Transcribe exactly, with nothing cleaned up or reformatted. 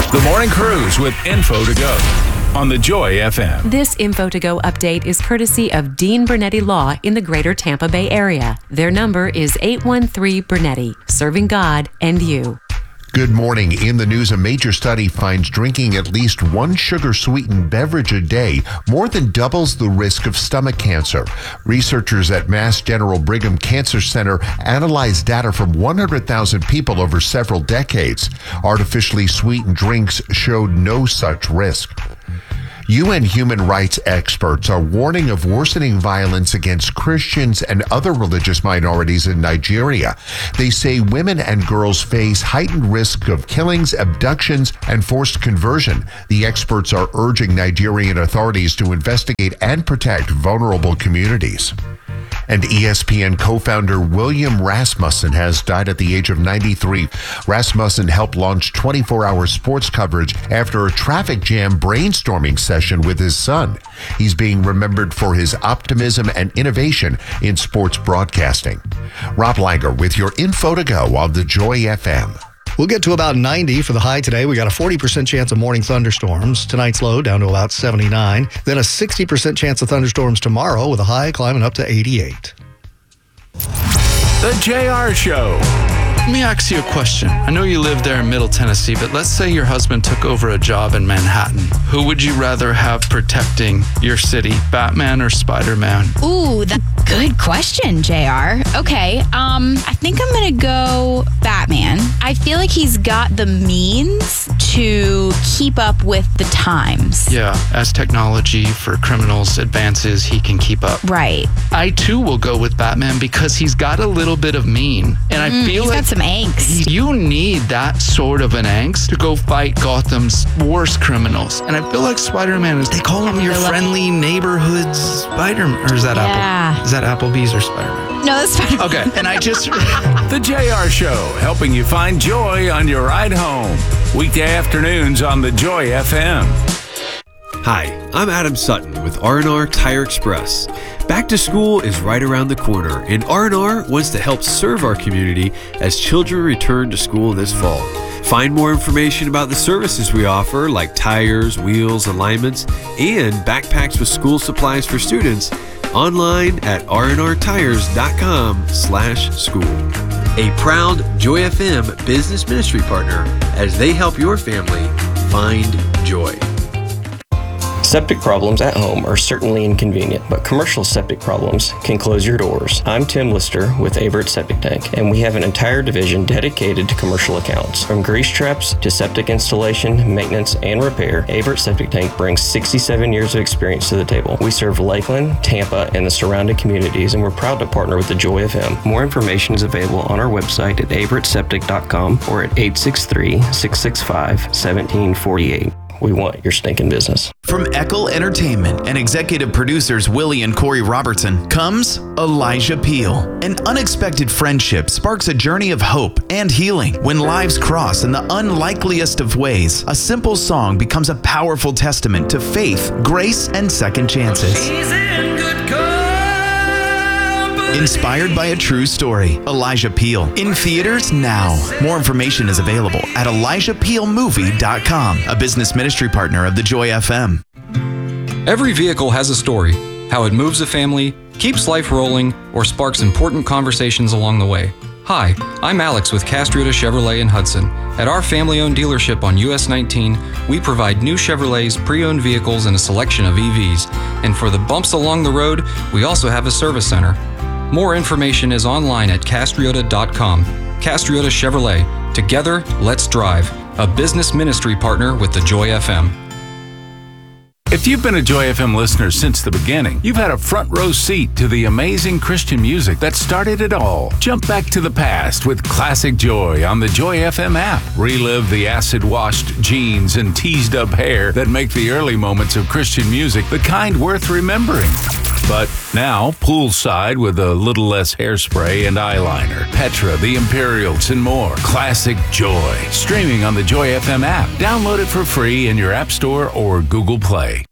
The Morning Cruise with Info to Go on the Joy F M. This Info to Go update is courtesy of Dean Bernetti Law in the greater Tampa Bay area. Their number is eight one three Bernetti, serving God and you. Good morning. In the news, a major study finds drinking at least one sugar-sweetened beverage a day more than doubles the risk of stomach cancer. Researchers at Mass General Brigham Cancer Center analyzed data from one hundred thousand people over several decades. Artificially sweetened drinks showed no such risk. U N human rights experts are warning of worsening violence against Christians and other religious minorities in Nigeria. They say women and girls face heightened risk of killings, abductions, and forced conversion. The experts are urging Nigerian authorities to investigate and protect vulnerable communities. And E S P N co-founder William Rasmussen has died at the age of ninety-three. Rasmussen helped launch twenty-four hour sports coverage after a traffic jam brainstorming session with his son. He's being remembered for his optimism and innovation in sports broadcasting. Rob Langer with your Info to Go on the Joy F M. We'll get to about ninety for the high today. We got a forty percent chance of morning thunderstorms. Tonight's low down to about seventy-nine. Then a sixty percent chance of thunderstorms tomorrow with a high climbing up to eighty-eight. The J R Show. Let me ask you a question. I know you live there in Middle Tennessee, but let's say your husband took over a job in Manhattan. Who would you rather have protecting your city, Batman or Spider-Man? Ooh, that's a good question, J R. Okay, um, I think I'm gonna go Batman. I feel like he's got the means to keep up with the times. Yeah, as technology for criminals advances, he can keep up. Right. I too will go with Batman because he's got a little bit of mean. And I Mm, feel he's like got some angst. you need that sort of an angst to go fight Gotham's worst criminals. And I feel like Spider-Man is, they call him your friendly neighborhood Spider-Man. Or is that Yeah. Apple? Is that Applebee's or Spider-Man? No, that's fine. Okay, and I just... The J R Show, helping you find joy on your ride home. Weekday afternoons on the Joy F M. Hi, I'm Adam Sutton with R and R Tire Express. Back to school is right around the corner, and R and R wants to help serve our community as children return to school this fall. Find more information about the services we offer, like tires, wheels, alignments, and backpacks with school supplies for students, online at r n r tires dot com slash school. A proud Joy F M business ministry partner as they help your family find joy. Septic problems at home are certainly inconvenient, but commercial septic problems can close your doors. I'm Tim Lister with Avert Septic Tank, and we have an entire division dedicated to commercial accounts. From grease traps to septic installation, maintenance, and repair, Avert Septic Tank brings sixty-seven years of experience to the table. We serve Lakeland, Tampa, and the surrounding communities, and we're proud to partner with the Joy F M. More information is available on our website at avert septic dot com or at eight six three, six six five, one seven four eight. We want your stinking business. From Eckel Entertainment and executive producers Willie and Corey Robertson comes Elijah Peel. An unexpected friendship sparks a journey of hope and healing. When lives cross in the unlikeliest of ways, a simple song becomes a powerful testament to faith, grace, and second chances. She's in good company. Inspired by a true story, Elijah Peel. In theaters now. More information is available at elijah peel movie dot com, a business ministry partner of the Joy F M. Every vehicle has a story, how it moves a family, keeps life rolling, or sparks important conversations along the way. Hi, I'm Alex with Castriota Chevrolet in Hudson. At our family-owned dealership on U S nineteen, we provide new Chevrolets, pre-owned vehicles, and a selection of E Vs. And for the bumps along the road, we also have a service center. More information is online at castriota dot com. Castriota Chevrolet. Together, let's drive. A business ministry partner with the Joy F M. If you've been a Joy F M listener since the beginning, you've had a front row seat to the amazing Christian music that started it all. Jump back to the past with Classic Joy on the Joy F M app. Relive the acid-washed jeans and teased-up hair that make the early moments of Christian music the kind worth remembering. But now, poolside with a little less hairspray and eyeliner. Petra, the Imperials, and more. Classic Joy. Streaming on the Joy F M app. Download it for free in your App Store or Google Play.